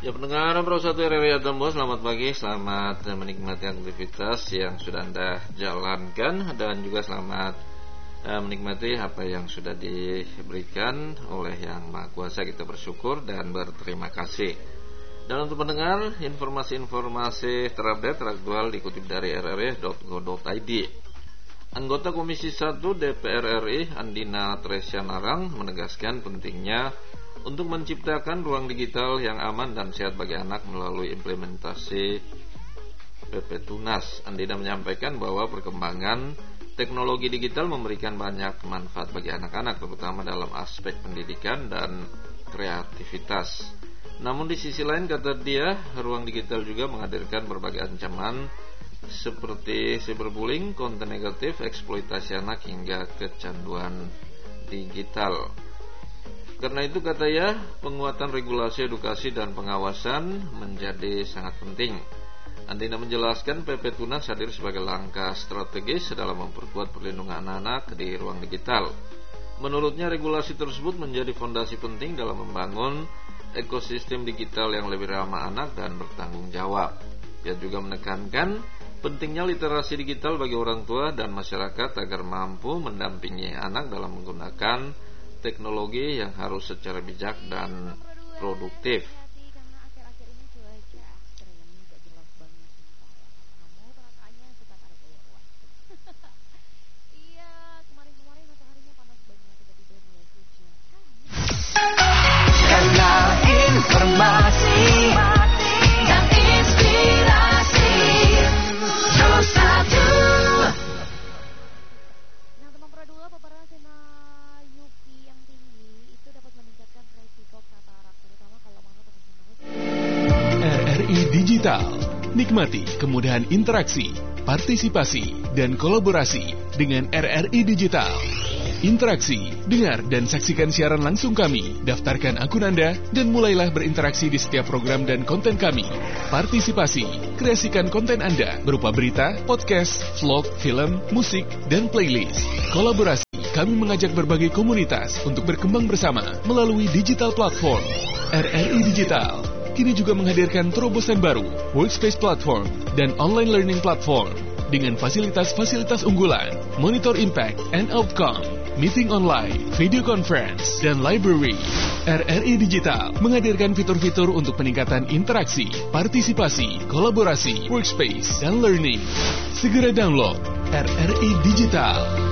Ya, pendengar Pro 1 RRI Atambua, selamat pagi, selamat menikmati aktivitas yang sudah Anda jalankan, dan juga selamat menikmati apa yang sudah diberikan oleh Yang Maha Kuasa. Kita bersyukur dan berterima kasih. Dan untuk mendengar informasi-informasi terupdate teraktual dikutip dari rri.go.id. Anggota Komisi 1 DPR RI Andina Tresyanarang menegaskan pentingnya untuk menciptakan ruang digital yang aman dan sehat bagi anak melalui implementasi PP Tunas. Andina menyampaikan bahwa perkembangan teknologi digital memberikan banyak manfaat bagi anak-anak, terutama dalam aspek pendidikan dan kreativitas. Namun di sisi lain, kata dia, ruang digital juga menghadirkan berbagai ancaman seperti cyberbullying, konten negatif, eksploitasi anak, hingga kecanduan digital. Karena itu, katanya, penguatan regulasi edukasi dan pengawasan menjadi sangat penting. Andina menjelaskan PP Tunas hadir sebagai langkah strategis dalam memperkuat perlindungan anak-anak di ruang digital. Menurutnya, regulasi tersebut menjadi fondasi penting dalam membangun ekosistem digital yang lebih ramah anak dan bertanggung jawab. Dia juga menekankan pentingnya literasi digital bagi orang tua dan masyarakat agar mampu mendampingi anak dalam menggunakan teknologi yang harus secara bijak dan produktif. Kanal informasi dan inspirasi Pro 1. Teman Pro 2, paparan sinar UV yang tinggi itu dapat meningkatkan resiko katarak, terutama kalau mata terus-menerus. RRI Digital. Nikmati kemudahan interaksi, partisipasi, dan kolaborasi dengan RRI Digital. Interaksi, dengar dan saksikan siaran langsung kami, daftarkan akun Anda, dan mulailah berinteraksi di setiap program dan konten kami. Partisipasi, kreasikan konten Anda berupa berita, podcast, vlog, film, musik, dan playlist. Kolaborasi, kami mengajak berbagai komunitas untuk berkembang bersama melalui digital platform. RRI Digital kini juga menghadirkan terobosan baru, workspace platform, dan online learning platform dengan fasilitas-fasilitas unggulan, monitor impact and outcome, meeting online, video conference, dan library. RRI Digital menghadirkan fitur-fitur untuk peningkatan interaksi, partisipasi, kolaborasi, workspace, dan learning. Segera download RRI Digital.